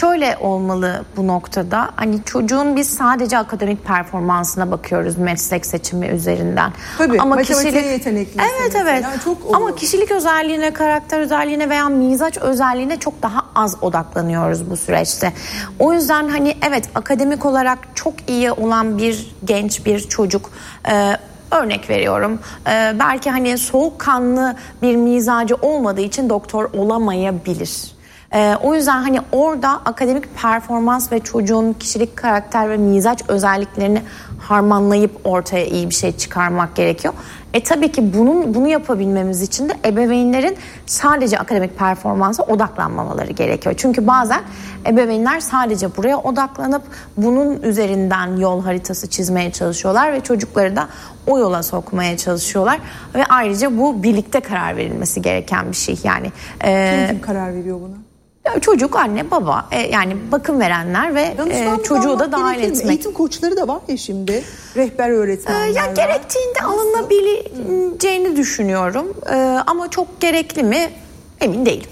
şöyle olmalı bu noktada. Hani çocuğun biz sadece akademik performansına bakıyoruz meslek seçimi üzerinden. Tabii, ama matematiğe yetenekli. Evet. Ama kişilik özelliğine, karakter özelliğine veya mizaç özelliğine çok daha az odaklanıyoruz bu süreçte. O yüzden hani evet, akademik olarak çok iyi olan bir genç, bir çocuk, örnek veriyorum, belki hani soğukkanlı bir mizacı olmadığı için doktor olamayabilir. O yüzden hani orada akademik performans ve çocuğun kişilik, karakter ve mizaç özelliklerini harmanlayıp ortaya iyi bir şey çıkarmak gerekiyor. Tabii ki bunu yapabilmemiz için de ebeveynlerin sadece akademik performansa odaklanmamaları gerekiyor. Çünkü bazen ebeveynler sadece buraya odaklanıp bunun üzerinden yol haritası çizmeye çalışıyorlar ve çocukları da o yola sokmaya çalışıyorlar. Ve ayrıca bu birlikte karar verilmesi gereken bir şey. Yani kim karar veriyor buna? Çocuk, anne, baba, yani bakım verenler ve çocuğu da dahil etmek. Eğitim koçları da var ya şimdi, rehber öğretmenler var. Gerektiğinde alınabileceğini düşünüyorum. Ama çok gerekli mi emin değilim.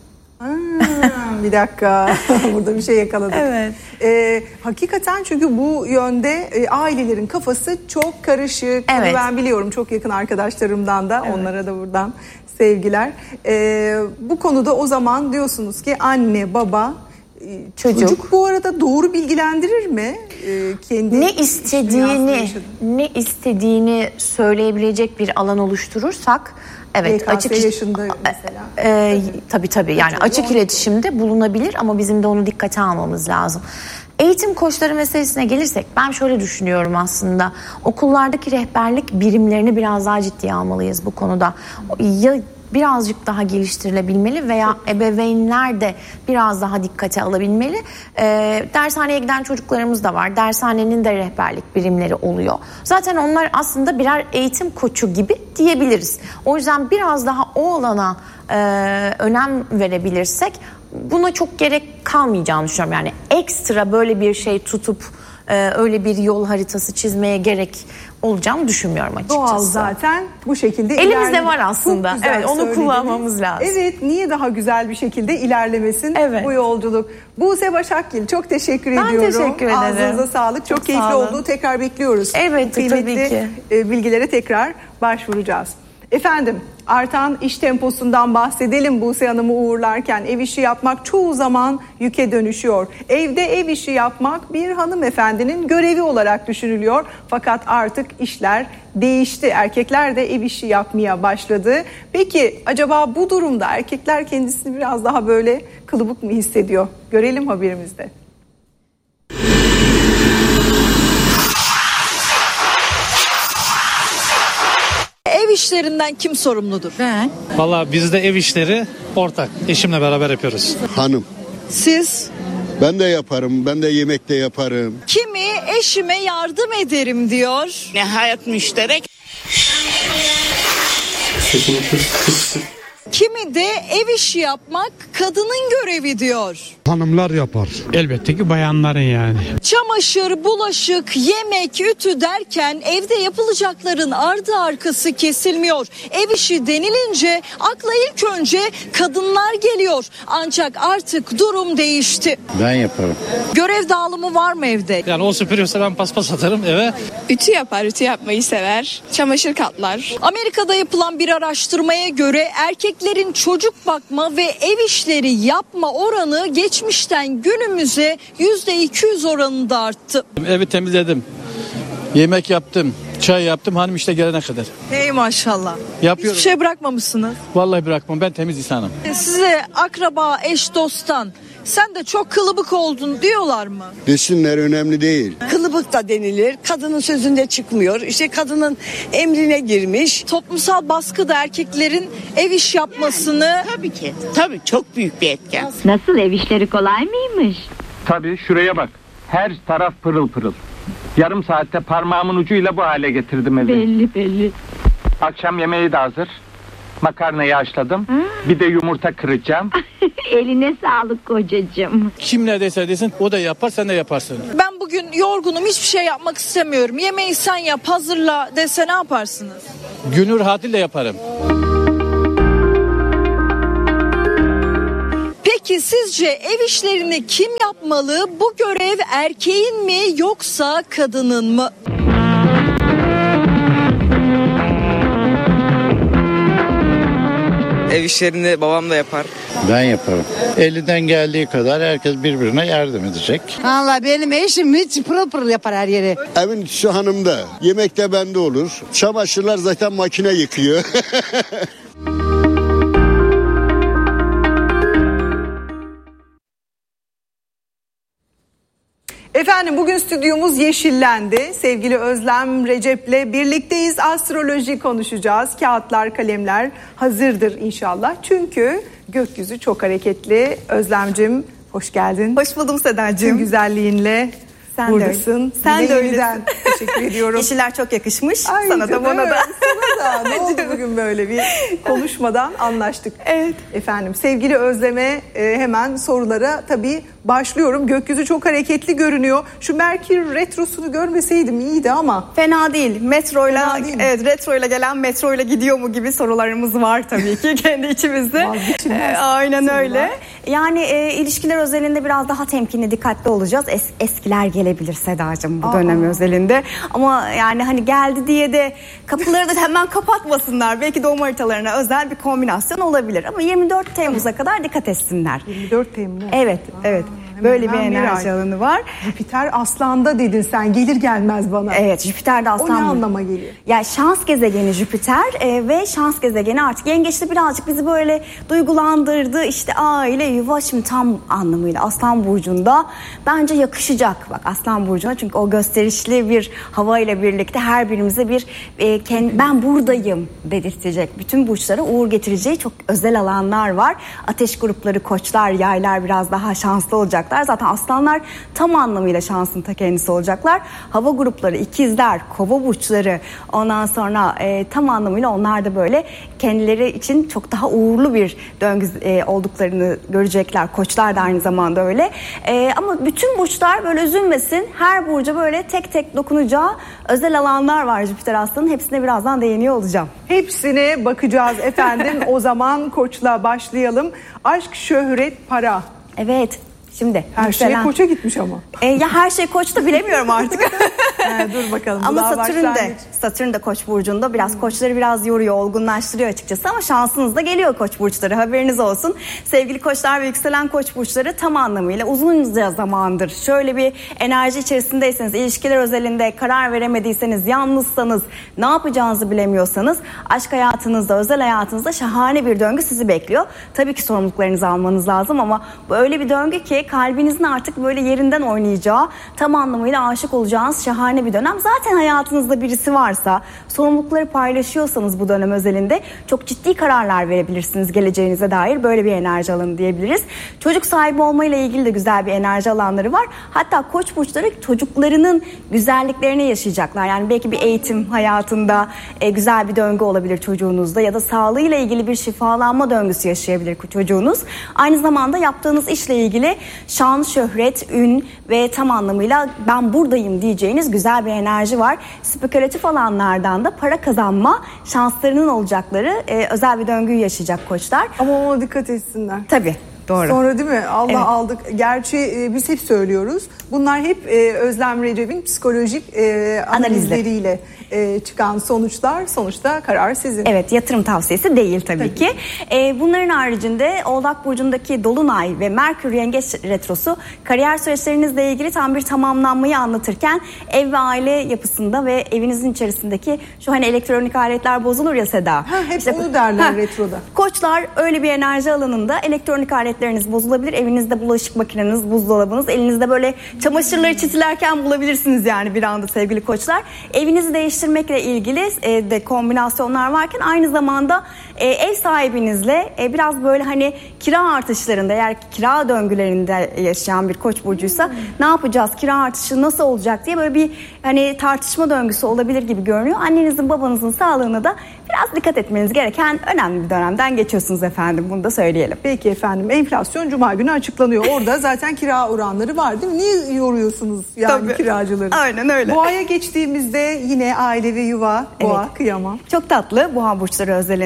Bir dakika, burada bir şey yakaladık. Evet. Hakikaten çünkü bu yönde ailelerin kafası çok karışık. Evet. Ben biliyorum çok yakın arkadaşlarımdan da, onlara da buradan sevgiler. Bu konuda o zaman diyorsunuz ki anne, baba, çocuk bu arada doğru bilgilendirir mi? Kendi ne istediğini söyleyebilecek bir alan oluşturursak, evet, açık yaşında mesela. Tabii yani açık iletişimde bulunabilir ama bizim de onu dikkate almamız lazım. Eğitim koçları meselesine gelirsek, ben şöyle düşünüyorum aslında. Okullardaki rehberlik birimlerini biraz daha ciddiye almalıyız bu konuda. Ya birazcık daha geliştirilebilmeli veya ebeveynler de biraz daha dikkate alabilmeli. Dershaneye giden çocuklarımız da var. Dershanenin de rehberlik birimleri oluyor. Zaten onlar aslında birer eğitim koçu gibi diyebiliriz. O yüzden biraz daha o alana önem verebilirsek buna çok gerek kalmayacağını düşünüyorum. Yani ekstra böyle bir şey tutup öyle bir yol haritası çizmeye gerek olacağını düşünmüyorum açıkçası. Doğal zaten bu şekilde elimizde var aslında. Evet, onu kullanmamız lazım. Evet, niye daha güzel bir şekilde ilerlemesin bu yolculuk. Buse Başakgil, çok teşekkür ediyorum. Ben teşekkür ederim. Ağzınıza sağlık. Çok keyifli oldu. Tekrar bekliyoruz. Evet, tabii ki. Bilgilere tekrar başvuracağız. Efendim, artan iş temposundan bahsedelim. Buse Hanım'ı uğurlarken ev işi yapmak çoğu zaman yüke dönüşüyor. Evde ev işi yapmak bir hanımefendinin görevi olarak düşünülüyor. Fakat artık işler değişti. Erkekler de ev işi yapmaya başladı. Peki acaba bu durumda erkekler kendisini biraz daha böyle kılıbık mı hissediyor? Görelim haberimizde. Ev işlerinden kim sorumludur? Ben. Vallahi bizde ev işleri ortak. Eşimle beraber yapıyoruz. Hanım. Siz? Ben de yaparım. Ben de yemek de yaparım. Kimi eşime yardım ederim diyor. Hayat müşterek. Kimi de ev işi yapmak kadının görevi diyor. Hanımlar yapar. Elbette ki bayanların yani. Çamaşır, bulaşık, yemek, ütü derken evde yapılacakların ardı arkası kesilmiyor. Ev işi denilince akla ilk önce kadınlar geliyor. Ancak artık durum değişti. Ben yaparım. Görev dağılımı var mı evde? Yani o süpürüyorsa ben paspas atarım eve. Ütü yapar, ütü yapmayı sever. Çamaşır katlar. Amerika'da yapılan bir araştırmaya göre erkeklerin çocuk bakma ve ev işleri yapma oranı geçmişten günümüze %200 oranında arttı. Evi temizledim. Yemek yaptım. Çay yaptım hanım işte gelene kadar. Hey maşallah. Yapıyorum. Hiçbir şey bırakmamışsınız. Vallahi bırakmam, ben temiz insanım. Size akraba, eş, dosttan sen de çok kılıbık oldun diyorlar mı? Desinler, önemli değil. Kılıbık da denilir. Kadının sözünde çıkmıyor. İşte kadının emrine girmiş. Toplumsal baskı da erkeklerin ev iş yapmasını... Tabii ki. Tabii çok büyük bir etken. Nasıl, ev işleri kolay mıymış? Tabii, şuraya bak. Her taraf pırıl pırıl. Yarım saatte parmağımın ucuyla bu hale getirdim evi. Belli. Akşam yemeği de hazır. Makarnayı haşladım. Bir de yumurta kıracağım. Eline sağlık kocacığım. Kim neredeyse desin o da yapar, sen de yaparsın. Ben bugün yorgunum, hiçbir şey yapmak istemiyorum. Yemeği sen yap, hazırla dese ne yaparsınız? Gönül rahatıyla yaparım. Peki Peki sizce ev işlerini kim yapmalı? Bu görev erkeğin mi yoksa kadının mı? Ev işlerini babam da yapar. Ben yaparım. Elinden geldiği kadar herkes birbirine yardım edecek. Vallahi benim eşim hiç pırıl pırıl yapar her yeri. Evin şu hanımda, yemek de bende olur. Çamaşırlar zaten makine yıkıyor. Efendim bugün stüdyomuz yeşillendi. Sevgili Özlem Recep'le birlikteyiz. Astroloji konuşacağız. Kağıtlar, kalemler hazırdır inşallah. Çünkü gökyüzü çok hareketli. Özlemcim hoş geldin. Hoş buldum Sedacığım. Güzelliğinle sen buradasın. Sen de öylesin. Teşekkür ediyorum. Yeşiller çok yakışmış. Ay, sana da bana da. Sana da. Ne oldu bugün böyle bir konuşmadan anlaştık. Evet. Efendim sevgili Özlem'e hemen sorulara tabii başlıyorum. Gökyüzü çok hareketli görünüyor. Şu Merkür retrosunu görmeseydim iyiydi ama. Fena değil. Metroyla, evet, retroyla gelen metroyla gidiyor mu gibi sorularımız var tabii ki kendi içimizde. Aynen öyle. Yani ilişkiler özelinde biraz daha temkinli, dikkatli olacağız. Eskiler gelebilir Sedacığım bu dönem özelinde. Ama yani hani geldi diye de kapıları da hemen kapatmasınlar. Belki doğum haritalarına özel bir kombinasyon olabilir. Ama 24 Temmuz'a kadar dikkat etsinler. 24 Temmuz. Evet, evet. Böyle bir enerji alanı var. Jüpiter Aslan'da dedin sen, gelir gelmez bana. Evet, Jüpiter de Aslan. O ne anlama geliyor? Yani şans gezegeni Jüpiter ve şans gezegeni artık Yengeç'te birazcık bizi böyle duygulandırdı. İşte aile, yuva, şimdi tam anlamıyla Aslan Burcu'nda bence yakışacak. Bak Aslan Burcu'na, çünkü o gösterişli bir hava ile birlikte her birimize bir ben buradayım dedirtecek. Bütün burçlara uğur getireceği çok özel alanlar var. Ateş grupları, koçlar, yaylar biraz daha şanslı olacaklar. Zaten aslanlar tam anlamıyla şansın ta kendisi olacaklar. Hava grupları, ikizler, kova burçları, ondan sonra tam anlamıyla onlar da böyle kendileri için çok daha uğurlu bir döngü olduklarını görecekler. Koçlar da aynı zamanda öyle. Ama bütün burçlar böyle üzülmesin. Her burca böyle tek tek dokunacağı özel alanlar var Jüpiter Aslan'ın. Hepsine birazdan değiniyor olacağım. Hepsine bakacağız efendim. O zaman Koç'la başlayalım. Aşk, şöhret, para. Evet. Şimdi her şey Koç'a gitmiş ama. Ya her şey Koç'ta bilemiyorum artık. Dur bakalım. Ama Satürn de Koç burcunda biraz Koçları biraz yoruyor, olgunlaştırıyor açıkçası, ama şansınız da geliyor Koç burçları, haberiniz olsun. Sevgili Koçlar ve yükselen Koç burçları tam anlamıyla uzunca zamandır şöyle bir enerji içerisindeyseniz, ilişkiler özelinde karar veremediyseniz, yalnızsanız, ne yapacağınızı bilemiyorsanız, aşk hayatınızda, özel hayatınızda şahane bir döngü sizi bekliyor. Tabii ki sorumluluklarınızı almanız lazım ama böyle bir döngü ki kalbinizin artık böyle yerinden oynayacağı, tam anlamıyla aşık olacağınız şahane bir dönem. Zaten hayatınızda birisi varsa, sorumlulukları paylaşıyorsanız bu dönem özelinde çok ciddi kararlar verebilirsiniz geleceğinize dair. Böyle bir enerji alanı diyebiliriz. Çocuk sahibi olmayla ilgili de güzel bir enerji alanları var. Hatta Koç burçları çocuklarının güzelliklerini yaşayacaklar. Yani belki bir eğitim hayatında güzel bir döngü olabilir çocuğunuzda, ya da sağlığıyla ilgili bir şifalanma döngüsü yaşayabilir çocuğunuz. Aynı zamanda yaptığınız işle ilgili şan, şöhret, ün ve tam anlamıyla ben buradayım diyeceğiniz güzel bir enerji var. Spekülatif alanlardan da para kazanma şanslarının olacakları özel bir döngüyü yaşayacak Koçlar. Ama ona dikkat etsinler. Tabii. Doğru. Sonra değil mi? Allah aldık. Gerçi biz hep söylüyoruz. Bunlar hep Özlem Recep'in psikolojik analizleriyle çıkan sonuçlar. Sonuçta karar sizin. Evet, yatırım tavsiyesi değil tabii ki. Bunların haricinde Oğlak Burcu'ndaki Dolunay ve Merkür Yengeç Retrosu kariyer süreçlerinizle ilgili tam bir tamamlanmayı anlatırken ev ve aile yapısında ve evinizin içerisindeki şu hani elektronik aletler bozulur ya Seda. Hep işte, onu derler retroda. Koçlar öyle bir enerji alanında elektronik aletleriniz bozulabilir. Evinizde bulaşık makineniz, buzdolabınız, elinizde böyle çamaşırları çitilerken bulabilirsiniz yani bir anda sevgili Koçlar. Evinizi değiştirmekle ilgili de kombinasyonlar varken aynı zamanda ev sahibinizle biraz böyle hani kira artışlarında, eğer kira döngülerinde yaşayan bir Koç burcuysa ne yapacağız, kira artışı nasıl olacak diye böyle bir hani tartışma döngüsü olabilir gibi görünüyor. Annenizin, babanızın sağlığına da biraz dikkat etmeniz gereken önemli bir dönemden geçiyorsunuz efendim. Bunu da söyleyelim. Peki efendim, enflasyon Cuma günü açıklanıyor. Orada zaten kira oranları var değil mi? Niye yoruyorsunuz yani kiracıları? Aynen öyle. Boğa'ya geçtiğimizde yine aile ve yuva. Boğa, kıyamam. Çok tatlı Boğa burçları özelinde.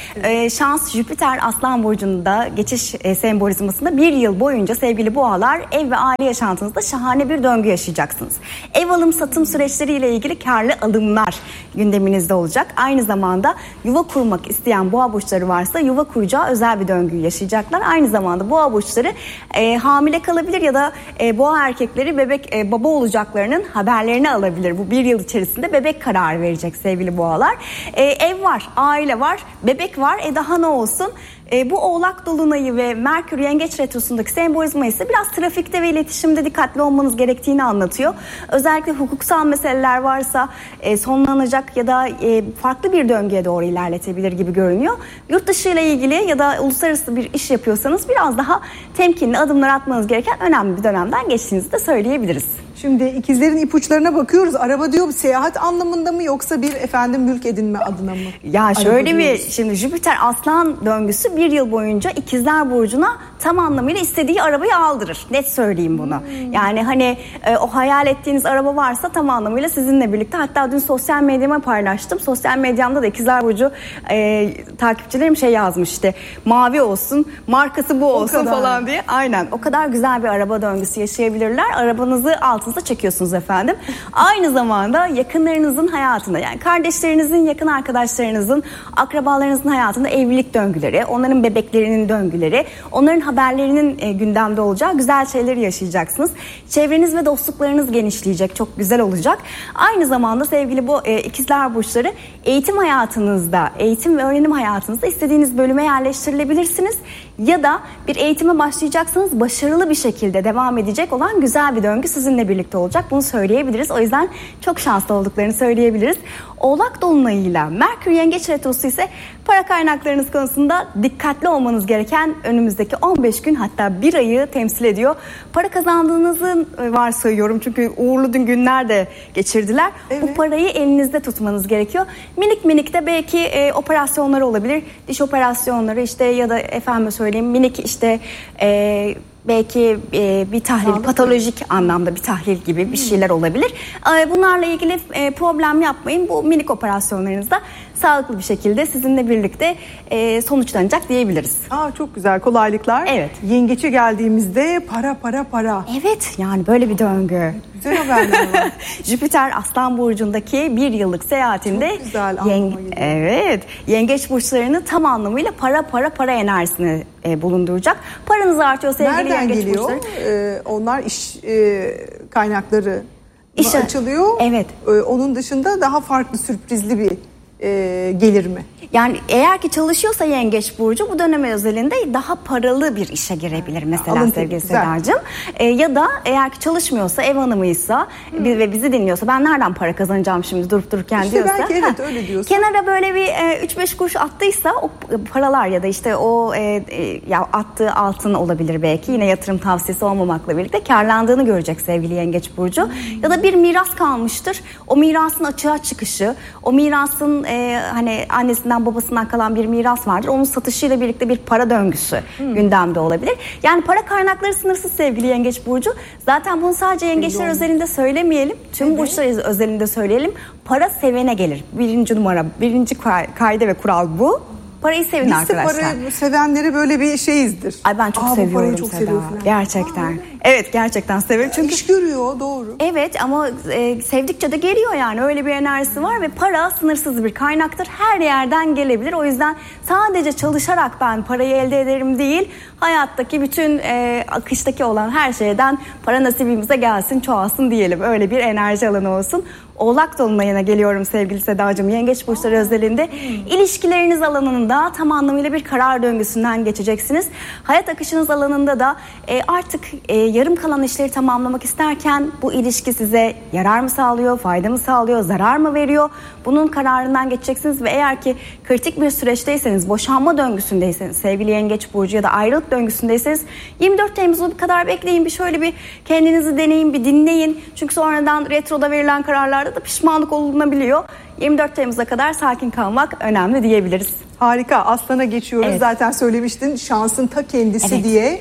Şans Jüpiter Aslan Burcu'nda geçiş sembolizmasında bir yıl boyunca sevgili boğalar ev ve aile yaşantınızda şahane bir döngü yaşayacaksınız. Ev alım satım süreçleriyle ilgili karlı alımlar gündeminizde olacak. Aynı zamanda yuva kurmak isteyen boğa burçları varsa yuva kuracağı özel bir döngüyü yaşayacaklar. Aynı zamanda boğa burçları hamile kalabilir ya da boğa erkekleri baba olacaklarının haberlerini alabilir. Bu bir yıl içerisinde bebek kararı verecek sevgili boğalar. Ev var, aile var, bebek var. Daha ne olsun? Bu Oğlak Dolunayı ve Merkür Yengeç Retrosu'ndaki sembolizma ise biraz trafikte ve iletişimde dikkatli olmanız gerektiğini anlatıyor. Özellikle hukuksal meseleler varsa sonlanacak ya da farklı bir döngüye doğru ilerletebilir gibi görünüyor. Yurt dışı ile ilgili ya da uluslararası bir iş yapıyorsanız biraz daha temkinli adımlar atmanız gereken önemli bir dönemden geçtiğinizi de söyleyebiliriz. Şimdi ikizlerin ipuçlarına bakıyoruz. Araba diyor seyahat anlamında mı yoksa bir mülk edinme adına mı? Ya şöyle şimdi Jüpiter Aslan döngüsü bir yıl boyunca ikizler burcuna tam anlamıyla istediği arabayı aldırır. Net söyleyeyim bunu. Yani hani o hayal ettiğiniz araba varsa tam anlamıyla sizinle birlikte. Hatta dün sosyal medyama paylaştım. Sosyal medyamda da ikizler burcu takipçilerim yazmış işte. Mavi olsun, markası bu olsun falan diye. Aynen. O kadar güzel bir araba döngüsü yaşayabilirler. Arabanızı altınıza çekiyorsunuz efendim. Aynı zamanda yakınlarınızın hayatında, yani kardeşlerinizin, yakın arkadaşlarınızın, akrabalarınızın hayatında evlilik döngüleri, onların bebeklerinin döngüleri, onların haberlerinin gündemde olacağı güzel şeyleri yaşayacaksınız. Çevreniz ve dostluklarınız genişleyecek. Çok güzel olacak. Aynı zamanda sevgili bu ikizler burçları eğitim hayatınızda, eğitim ve öğrenim hayatınızda istediğiniz bölüme yerleştirilebilirsiniz. Ya da bir eğitime başlayacaksanız başarılı bir şekilde devam edecek olan güzel bir döngü sizinle birlikte olacak. Bunu söyleyebiliriz. O yüzden çok şanslı olduklarını söyleyebiliriz. Oğlak Dolunay'ıyla Merkür Yengeç Retrosu ise para kaynaklarınız konusunda dikkatli olmanız gereken önümüzdeki 15 gün hatta bir ayı temsil ediyor. Para kazandığınızı varsayıyorum çünkü uğurlu günler de geçirdiler. Evet. Bu parayı elinizde tutmanız gerekiyor. Minik de belki operasyonları olabilir. Diş operasyonları işte ya da efendim söyleyeyim minik işte belki bir tahlil, patolojik anlamda bir tahlil gibi bir şeyler olabilir. Bunlarla ilgili problem yapmayın. Bu minik operasyonlarınızda sağlıklı bir şekilde sizinle birlikte sonuçlanacak diyebiliriz. Çok güzel, kolaylıklar. Evet. Yengeçe geldiğimizde para. Evet, yani böyle bir döngü. Güzel haberler var. Jüpiter Aslan Burcu'ndaki bir yıllık seyahatinde çok güzel evet, yengeç burçlarını tam anlamıyla para enerjisini bulunduracak. Paranız artıyor sevgili nereden yengeç geliyor? burçları. Onlar iş kaynakları açılıyor. Evet. Onun dışında daha farklı sürprizli bir gelir mi? Yani eğer ki çalışıyorsa yengeç burcu bu döneme özelinde daha paralı bir işe girebilir mesela sevgili Sedacığım. Ya da eğer ki çalışmıyorsa, ev hanımıysa ve bizi dinliyorsa ben nereden para kazanacağım şimdi durup dururken işte diyorsa. Belki evet öyle diyorsun. Kenara böyle bir 3-5 kuruş attıysa o paralar ya da işte o attığı altın olabilir belki. Yine yatırım tavsiyesi olmamakla birlikte karlandığını görecek sevgili yengeç burcu. Ya da bir miras kalmıştır. O mirasın açığa çıkışı, o mirasın hani annesinden babasından kalan bir miras vardır. Onun satışıyla birlikte bir para döngüsü gündemde olabilir. Yani para kaynakları sınırsız sevgili yengeç burcu. Zaten bunu sadece yengeçler özelinde söylemeyelim. Tüm burçlar özelinde söyleyelim. Para sevene gelir. Birinci kaide ve kural bu. Parayı sevin arkadaşlar. Biz de parayı sevenleri böyle bir şeyizdir. Ay ben çok seviyorum çok Seda. Gerçekten. Evet gerçekten severim. Çünkü iş görüyor doğru. Evet ama sevdikçe de geliyor yani. Öyle bir enerjisi var ve para sınırsız bir kaynaktır. Her yerden gelebilir. O yüzden sadece çalışarak ben parayı elde ederim değil. Hayattaki bütün akıştaki olan her şeyden para nasibimize gelsin, çoğalsın diyelim. Öyle bir enerji alanı olsun. Oğlak Dolunay'ına geliyorum sevgili Sedacığım. Yengeç burçları özelinde ilişkileriniz alanında tam anlamıyla bir karar döngüsünden geçeceksiniz. Hayat akışınız alanında da artık yarım kalan işleri tamamlamak isterken bu ilişki size yarar mı sağlıyor, fayda mı sağlıyor, zarar mı veriyor? Bunun kararından geçeceksiniz ve eğer ki kritik bir süreçteyseniz, boşanma döngüsündeyseniz, sevgili Yengeç burcu ya da ayrılık döngüsündeyseniz 24 Temmuz'u bir kadar bekleyin, bir şöyle bir kendinizi deneyin, bir dinleyin. Çünkü sonradan retroda verilen kararlarda da pişmanlık olunabiliyor. 24 Temmuz'a kadar sakin kalmak önemli diyebiliriz. Harika. Aslan'a geçiyoruz. Evet. Zaten söylemiştin şansın ta kendisi diye.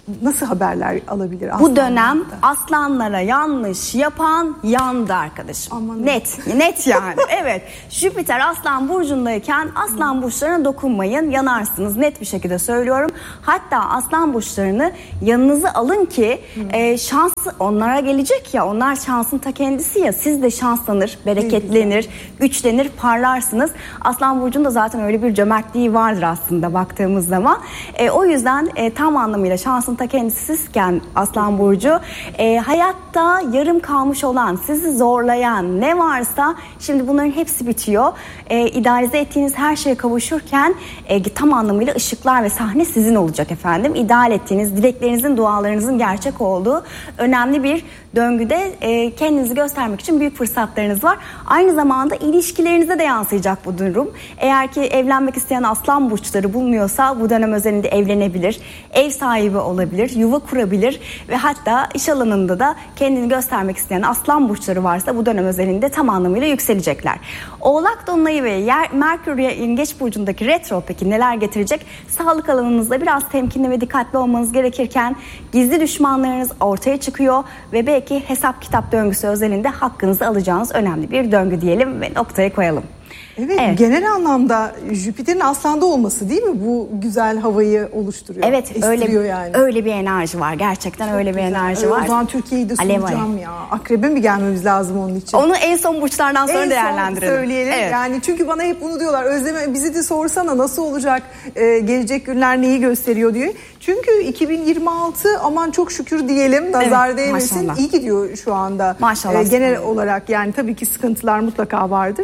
nasıl haberler alabilir? Bu dönem aslanlara yanlış yapan yandı arkadaşım. Aman Net yani. Evet. Jüpiter Aslan burcundayken Aslan burçlarına dokunmayın, yanarsınız. Net bir şekilde söylüyorum. Hatta Aslan burçlarını yanınıza alın ki şans onlara gelecek ya. Onlar şansın ta kendisi ya. Siz de şanslanır, bereketlenir, güçlenir, parlarsınız. Aslan burcunda zaten öyle bir cömertliği vardır aslında baktığımız zaman. O yüzden tam anlamıyla şansın ta kendisizken Aslan burcu hayatta yarım kalmış olan, sizi zorlayan ne varsa şimdi bunların hepsi bitiyor. İdealize ettiğiniz her şeye kavuşurken tam anlamıyla ışıklar ve sahne sizin olacak efendim. İdeal ettiğiniz, dileklerinizin, dualarınızın gerçek olduğu önemli bir döngüde kendinizi göstermek için büyük fırsatlarınız var. Aynı zamanda ilişkilerinize de yansıyacak bu durum. Eğer ki evlenmek isteyen aslan burçları bulunuyorsa bu dönem özelinde evlenebilir, ev sahibi olabilir, yuva kurabilir ve hatta iş alanında da kendini göstermek isteyen aslan burçları varsa bu dönem özelinde tam anlamıyla yükselecekler. Oğlak Dolunay'ı ve Merkür Yengeç burcundaki retro peki neler getirecek? Sağlık alanınızda biraz temkinli ve dikkatli olmanız gerekirken gizli düşmanlarınız ortaya çıkıyor ve belki hesap kitap döngüsü özelinde hakkınızı alacağınız önemli bir döngü diyelim ve noktaya koyalım. Evet, genel anlamda Jüpiter'in Aslan'da olması değil mi bu güzel havayı oluşturuyor? Evet, öyle bir enerji var. Gerçekten öyle bir enerji var. O zaman Türkiye'yi de soracağım ya. Akrebe mi gelmemiz lazım onun için? Onu en son burçlardan sonra değerlendirelim. Söyleyelim. Evet. Yani çünkü bana hep bunu diyorlar. Özlem bizi de sorsana nasıl olacak? Gelecek günler neyi gösteriyor diye. Çünkü 2026 aman çok şükür diyelim. Nazar değmesin. Maşallah. İyi gidiyor şu anda. Maşallah. Genel olarak yani tabii ki sıkıntılar mutlaka vardır.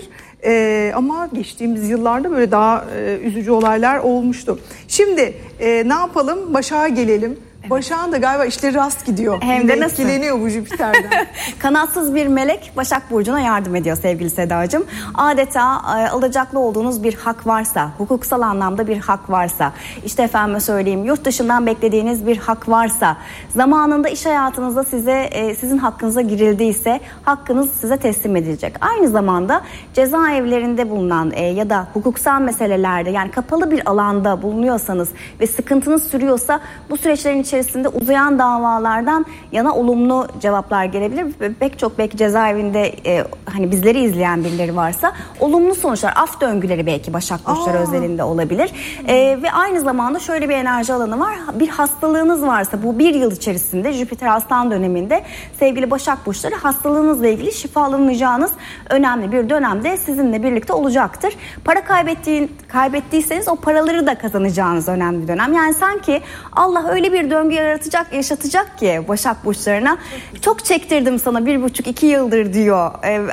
Ama geçtiğimiz yıllarda böyle daha üzücü olaylar olmuştu. Şimdi ne yapalım? Başak'a gelelim. Evet. Başak'ın da galiba işleri rast gidiyor. Hem de nasıl? Etkileniyor bu Jüpiter'den. Kanatsız bir melek Başak Burcu'na yardım ediyor sevgili Sedacığım. Adeta alacaklı olduğunuz bir hak varsa, hukuksal anlamda bir hak varsa, işte efendime söyleyeyim yurt dışından beklediğiniz bir hak varsa, zamanında iş hayatınızda sizin hakkınıza girildiyse hakkınız size teslim edilecek. Aynı zamanda cezaevlerinde bulunan ya da hukuksal meselelerde yani kapalı bir alanda bulunuyorsanız ve sıkıntınız sürüyorsa bu süreçlerin içerisinde uzayan davalardan yana olumlu cevaplar gelebilir. Pek çok belki cezaevinde hani bizleri izleyen birileri varsa olumlu sonuçlar, af döngüleri belki Başak burçları özelinde olabilir. Ve aynı zamanda şöyle bir enerji alanı var. Bir hastalığınız varsa bu bir yıl içerisinde Jüpiter Aslan döneminde sevgili Başak burçları hastalığınızla ilgili şifalanacağınız önemli bir dönemde sizinle birlikte olacaktır. Para kaybettiyseniz o paraları da kazanacağınız önemli bir dönem. Yani sanki Allah öyle bir döngü yaşatacak ki Başak burçlarına. Çok çektirdim sana 1,5-2 yıldır diyor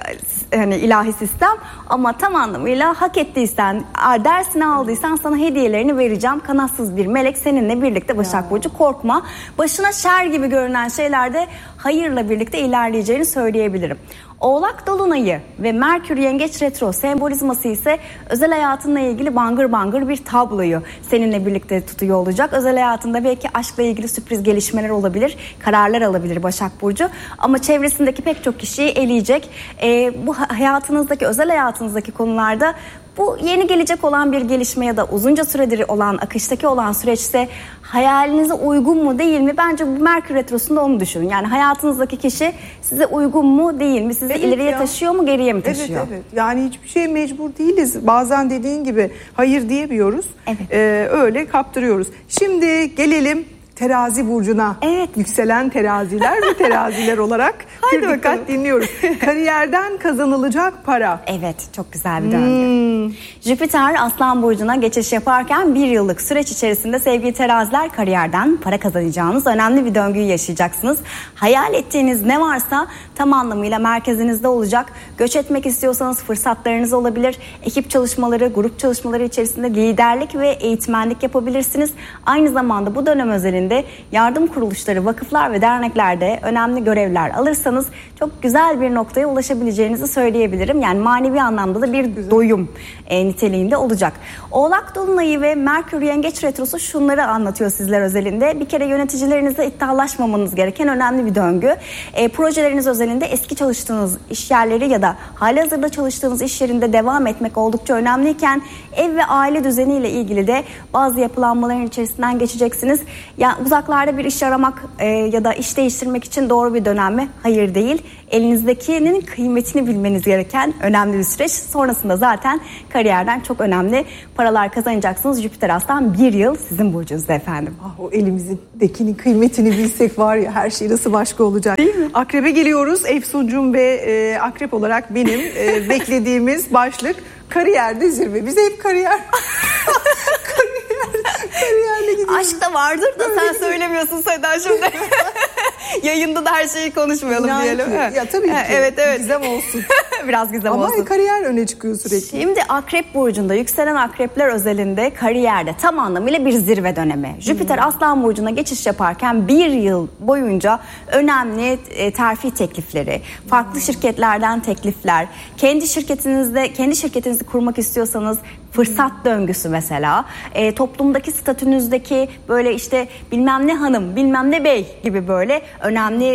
hani ilahi sistem ama tam anlamıyla hak ettiysen, dersini aldıysan sana hediyelerini vereceğim. Kanatsız bir melek seninle birlikte Başak burcu, korkma. Başına şer gibi görünen şeylerde hayırla birlikte ilerleyeceğini söyleyebilirim. Oğlak Dolunay'ı ve Merkür Yengeç Retro sembolizması ise özel hayatınla ilgili bangır bangır bir tabloyu seninle birlikte tutuyor olacak. Özel hayatında belki aşkla ilgili sürpriz gelişmeler olabilir, kararlar alabilir Başak Burcu. Ama çevresindeki pek çok kişiyi eleyecek. Bu hayatınızdaki, özel hayatınızdaki konularda bu yeni gelecek olan bir gelişme ya da uzunca süredir olan, akıştaki olan süreçte hayalinize uygun mu değil mi? Bence bu Merkür Retrosu'nda onu düşünün. Yani hayatınızdaki kişi size uygun mu değil mi? Sizi ileriye taşıyor mu, geriye mi taşıyor? Evet. Yani hiçbir şeye mecbur değiliz. Bazen dediğin gibi hayır diyemiyoruz. Evet. Öyle kaptırıyoruz. Şimdi gelelim Terazi burcuna. Evet. Yükselen teraziler ve teraziler olarak bir dikkat dinliyoruz. Kariyerden kazanılacak para. Evet, çok güzel bir döngü. Jüpiter Aslan burcuna geçiş yaparken bir yıllık süreç içerisinde sevgili teraziler kariyerden para kazanacağınız önemli bir döngüyü yaşayacaksınız. Hayal ettiğiniz ne varsa tam anlamıyla merkezinizde olacak. Göç etmek istiyorsanız fırsatlarınız olabilir. Ekip çalışmaları, grup çalışmaları içerisinde liderlik ve eğitmenlik yapabilirsiniz. Aynı zamanda bu dönem özelinde yardım kuruluşları, vakıflar ve derneklerde önemli görevler alırsanız çok güzel bir noktaya ulaşabileceğinizi söyleyebilirim. Yani manevi anlamda da bir doyum niteliğinde olacak. Oğlak Dolunay'ı ve Merkür Yengeç Retrosu şunları anlatıyor sizler özelinde. Bir kere yöneticilerinizle iddialaşmamanız gereken önemli bir döngü. Projeleriniz özelinde eski çalıştığınız iş yerleri ya da halihazırda çalıştığınız iş yerinde devam etmek oldukça önemliyken ev ve aile düzeniyle ilgili de bazı yapılanmaların içerisinden geçeceksiniz. Yani uzaklarda bir iş aramak ya da iş değiştirmek için doğru bir dönem mi? Hayır değil. Elinizdekinin kıymetini bilmeniz gereken önemli bir süreç. Sonrasında zaten kariyerden çok önemli paralar kazanacaksınız. Jüpiter Aslan 1 yıl sizin burcunuzda efendim. O elimizdekinin kıymetini bilsek var ya, her şey nasıl başka olacak. Değil mi? Akrebe geliyoruz. Efsuncum ve akrep olarak benim beklediğimiz başlık kariyerde zirve. Bize hep kariyer. Kariyerle gidiyoruz. Aşk da vardır da sen söylemiyorsun Seda şimdi. Yayında da her şeyi konuşmayalım İnan diyelim. Ki. Ya tabii ki. Evet. Gizem olsun. Biraz gizem olsun. Ama kariyer öne çıkıyor sürekli. Şimdi Akrep burcunda yükselen akrepler özelinde kariyerde tam anlamıyla bir zirve dönemi. Jüpiter Aslan burcuna geçiş yaparken 1 yıl boyunca önemli terfi teklifleri, farklı şirketlerden teklifler, kendi şirketinizi kurmak istiyorsanız fırsat döngüsü mesela, toplumdaki statünüzdeki böyle işte bilmem ne hanım, bilmem ne bey gibi böyle önemli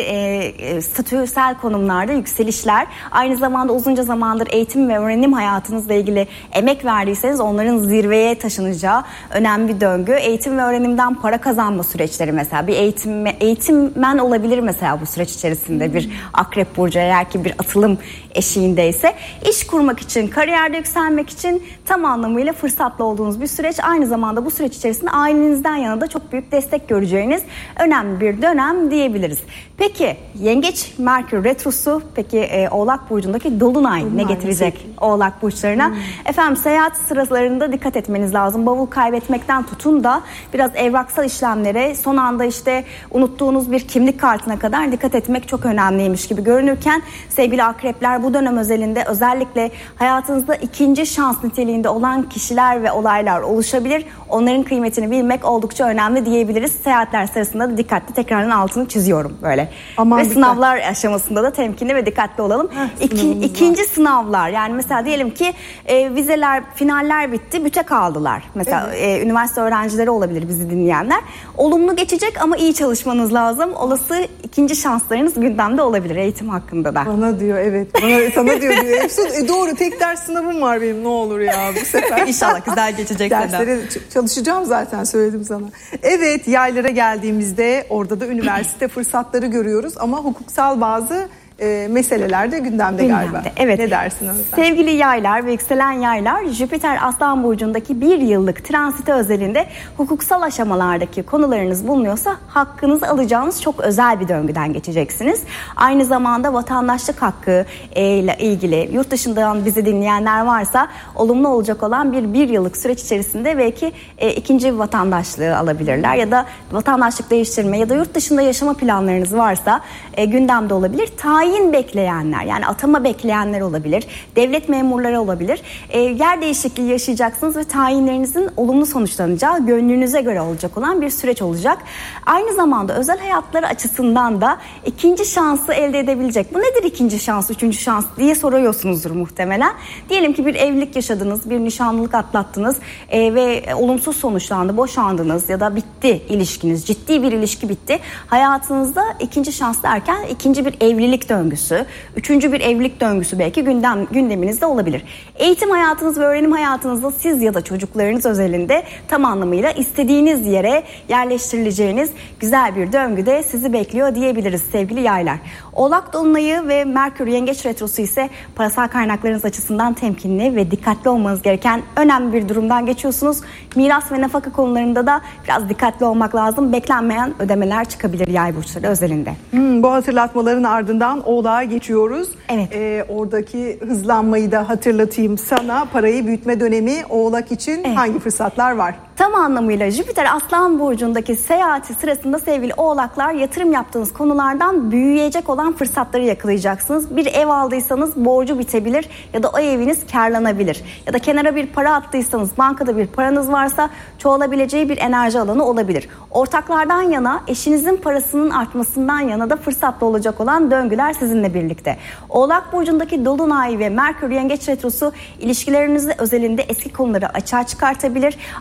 statüsel konumlarda yükselişler. Aynı zamanda uzunca zamandır eğitim ve öğrenim hayatınızla ilgili emek verdiyseniz onların zirveye taşınacağı önemli bir döngü. Eğitim ve öğrenimden para kazanma süreçleri mesela. Bir eğitimmen olabilir mesela bu süreç içerisinde bir akrep burcu eğer ki bir atılım eşiğindeyse. İş kurmak için, kariyerde yükselmek için tam anlamıyla fırsatlı olduğunuz bir süreç. Aynı zamanda bu süreç içerisinde ailenizden yana da çok büyük destek göreceğiniz önemli bir dönem diyebiliriz. Peki Yengeç Merkür Retrosu, peki Oğlak Burcu'ndaki Dolunay ne getirecek Oğlak Burçlarına? Efendim seyahat sıralarında dikkat etmeniz lazım. Bavul kaybetmekten tutun da biraz evraksal işlemlere, son anda işte unuttuğunuz bir kimlik kartına kadar dikkat etmek çok önemliymiş gibi görünürken sevgili akrepler bu dönem özelinde özellikle hayatınızda ikinci şans niteliğinde olan kişiler ve olaylar oluşabilir. Onların kıymetini bilmek oldukça önemli diyebiliriz. Seyahatler sırasında da dikkatli, tekrarın altını çiziyorum böyle. Aman ve dikkat. Sınavlar aşamasında da temkinli ve dikkatli olalım. İkinci sınavlar, yani mesela diyelim ki vizeler, finaller bitti, büte kaldılar. Mesela üniversite öğrencileri olabilir bizi dinleyenler. Olumlu geçecek ama iyi çalışmanız lazım. Olası ikinci şanslarınız gündemde olabilir eğitim hakkında da. Bana diyor, evet. Sana diyor. Efsun, doğru, tek ders sınavım var benim, ne olur ya bu sefer. İnşallah güzel geçecek. Derslere çalışacağım zaten, söyledim sana. Evet, yaylara geldiğimizde orada da üniversite fırsatları görüyoruz ama hukuksal bazı meseleler de gündemde galiba. Evet. Ne dersin Hanım? Sevgili yaylar ve yükselen yaylar, Jüpiter Aslan Burcu'ndaki 1 yıllık transite özelinde hukuksal aşamalardaki konularınız bulunuyorsa hakkınızı alacağınız çok özel bir döngüden geçeceksiniz. Aynı zamanda vatandaşlık hakkı ile ilgili yurt dışından bizi dinleyenler varsa olumlu olacak olan bir yıllık süreç içerisinde belki ikinci vatandaşlığı alabilirler ya da vatandaşlık değiştirme ya da yurt dışında yaşama planlarınız varsa gündemde olabilir. Tayin bekleyenler, yani atama bekleyenler olabilir, devlet memurları olabilir. Yer değişikliği yaşayacaksınız ve tayinlerinizin olumlu sonuçlanacağı, gönlünüze göre olacak olan bir süreç olacak. Aynı zamanda özel hayatları açısından da ikinci şansı elde edebilecek. Bu nedir ikinci şans, üçüncü şans diye soruyorsunuzdur muhtemelen. Diyelim ki bir evlilik yaşadınız, bir nişanlılık atlattınız ve olumsuz sonuçlandı, boşandınız ya da bitti ilişkiniz, ciddi bir ilişki bitti. Hayatınızda ikinci şans derken ikinci bir evlilik döngüsü, üçüncü bir evlilik döngüsü belki gündeminizde olabilir. Eğitim hayatınız ve öğrenim hayatınızda siz ya da çocuklarınız özelinde tam anlamıyla istediğiniz yere yerleştirileceğiniz güzel bir döngü de sizi bekliyor diyebiliriz sevgili yaylar. Oğlak Dolunay'ı ve Merkür Yengeç Retrosu ise parasal kaynaklarınız açısından temkinli ve dikkatli olmanız gereken önemli bir durumdan geçiyorsunuz. Miras ve nafaka konularında da biraz dikkatli olmak lazım. Beklenmeyen ödemeler çıkabilir yay burçları özelinde. Bu hatırlatmaların ardından Oğlak'a geçiyoruz. Evet. Oradaki hızlanmayı da hatırlatayım sana. Parayı büyütme dönemi Oğlak için hangi fırsatlar var? Tam anlamıyla Jüpiter Aslan Burcu'ndaki seyahati sırasında sevgili Oğlaklar, yatırım yaptığınız konulardan büyüyecek olan fırsatları yakalayacaksınız. Bir ev aldıysanız borcu bitebilir ya da o eviniz kârlanabilir. Ya da kenara bir para attıysanız, bankada bir paranız varsa çoğalabileceği bir enerji alanı olabilir. Ortaklardan yana, eşinizin parasının artmasından yana da fırsatlı olacak olan döngüler sizinle birlikte. Oğlak Burcu'ndaki Dolunay ve Merkür Yengeç Retrosu ilişkilerinizi özelinde eski konuları açığa çıkartabilir. Aynı zamanda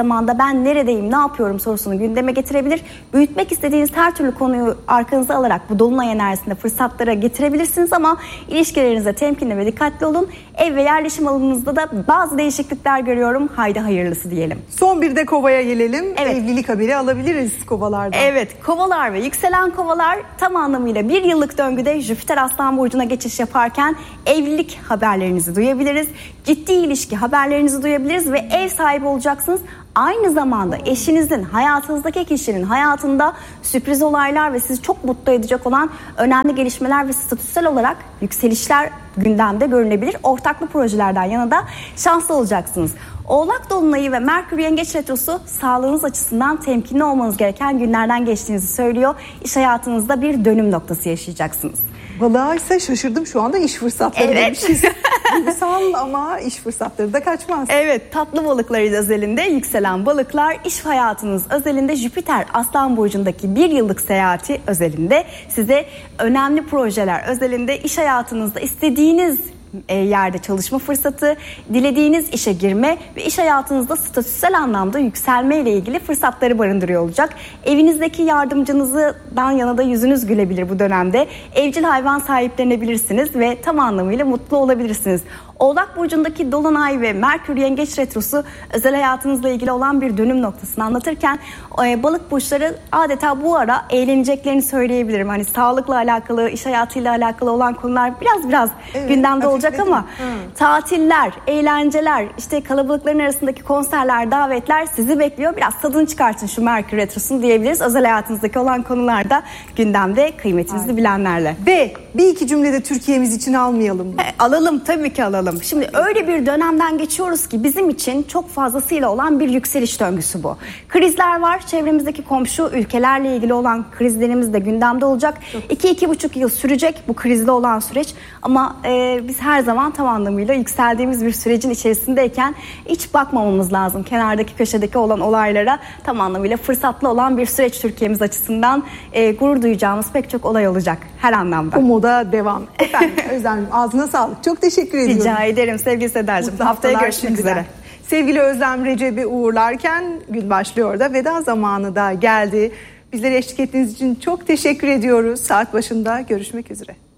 zamanda ben neredeyim, ne yapıyorum sorusunu gündeme getirebilir. Büyütmek istediğiniz her türlü konuyu arkanıza alarak bu dolunay enerjisinde fırsatlara getirebilirsiniz ama ilişkilerinize temkinli ve dikkatli olun. Ev ve yerleşim alanınızda da bazı değişiklikler görüyorum. Haydi hayırlısı diyelim. Son bir de Kova'ya gelelim. Evet. Evlilik haberi alabiliriz Kovalardan. Evet, Kovalar ve yükselen Kovalar tam anlamıyla bir yıllık döngüde Jüpiter Aslan Burcu'na geçiş yaparken evlilik haberlerinizi duyabiliriz. Ciddi ilişki haberlerinizi duyabiliriz ve ev sahibi olacaksınız. Aynı zamanda eşinizin, hayatınızdaki kişinin hayatında sürpriz olaylar ve sizi çok mutlu edecek olan önemli gelişmeler ve statüsel olarak yükselişler gündemde görünebilir. Ortaklı projelerden yana da şanslı olacaksınız. Oğlak Dolunayı ve Merkür Yengeç Retrosu sağlığınız açısından temkinli olmanız gereken günlerden geçtiğinizi söylüyor. İş hayatınızda bir dönüm noktası yaşayacaksınız. Balığa ise şaşırdım, şu anda iş fırsatları demişiz. Duygusal ama iş fırsatları da kaçmaz. Evet, tatlı balıkları özelinde yükselen balıklar, iş hayatınız özelinde Jüpiter Aslan Burcu'ndaki bir yıllık seyahati özelinde size önemli projeler özelinde iş hayatınızda istediğiniz yerde çalışma fırsatı, dilediğiniz işe girme ve iş hayatınızda statüsel anlamda yükselme ile ilgili fırsatları barındırıyor olacak. Evinizdeki yardımcınızdan yana da yüzünüz gülebilir bu dönemde. Evcil hayvan sahiplenebilirsiniz ve tam anlamıyla mutlu olabilirsiniz. Oğlak Burcu'ndaki Dolunay ve Merkür Yengeç Retrosu özel hayatınızla ilgili olan bir dönüm noktasını anlatırken balık burçları adeta bu ara eğleneceklerini söyleyebilirim. Hani sağlıkla alakalı, iş hayatıyla alakalı olan konular biraz gündemde olacak ama tatiller, eğlenceler, işte kalabalıkların arasındaki konserler, davetler sizi bekliyor. Biraz tadını çıkartın şu Merkür Retrosu'nu diyebiliriz. Özel hayatınızdaki olan konularda gündemde kıymetinizi bilenlerle. Ve bir iki cümlede Türkiye'miz için almayalım mı? Alalım, tabii ki alalım. Şimdi öyle bir dönemden geçiyoruz ki bizim için çok fazlasıyla olan bir yükseliş döngüsü bu. Krizler var. Çevremizdeki komşu ülkelerle ilgili olan krizlerimiz de gündemde olacak. 2-2,5 yıl sürecek bu krizli olan süreç. Ama biz her zaman tam anlamıyla yükseldiğimiz bir sürecin içerisindeyken hiç bakmamamız lazım. Kenardaki köşedeki olan olaylara tam anlamıyla fırsatlı olan bir süreç Türkiye'miz açısından gurur duyacağımız pek çok olay olacak her anlamda. Umuda devam. Efendim Özlem, ağzına sağlık. Çok teşekkür ediyorum. Rica ederim sevgili Sedacığım. Haftaya görüşmek üzere. Sevgili Özlem Recep'i uğurlarken gün başlıyor da veda zamanı da geldi. Bizlere eşlik ettiğiniz için çok teşekkür ediyoruz. Saat başında görüşmek üzere.